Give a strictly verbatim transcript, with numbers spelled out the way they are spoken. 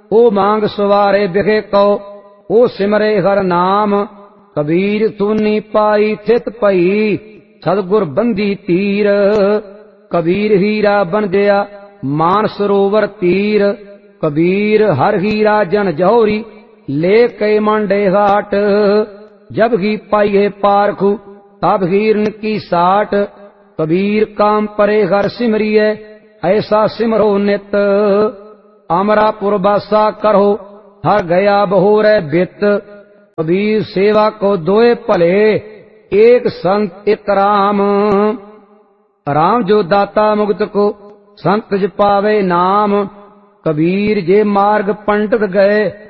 ओ मांग सवारे बिखे कहो, ओ सिमरे हर नाम। कबीर सुनी पाई थित पई, सतगुर बंदी तीर। कबीर हीरा बन गया मान सरोवर तीर। कबीर हर हीरा जन जौहरी, ले के मांडे घाट। जब ही पाइये पारखू, तब हीरन की साट। कबीर काम परे हर सिमरिए, ऐसा सिमरो नित। अमरापुर बासा करो, हर गया बहोरे बित। कबीर सेवा को दोए भले, एक संत एक राम। राम जो दाता मुक्त को, संत ज पावे नाम। कबीर जे मार्ग पंडित गए,